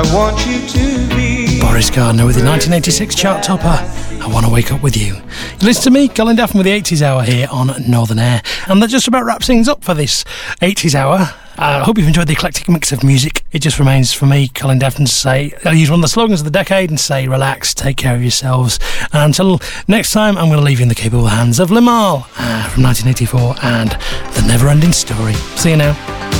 I want you to be. Boris Gardner with the 1986 chart topper, I Want to Wake Up With You. You listen to me, Colin Daffin, with the 80s Hour here on Northern Air. And that just about wraps things up for this 80s Hour. I hope you've enjoyed the eclectic mix of music. It just remains for me, Colin Daffin, to say, I'll use one of the slogans of the decade and say, relax, take care of yourselves. And until next time, I'm going to leave you in the capable hands of Limahl from 1984 and The Never Ending Story. See you now.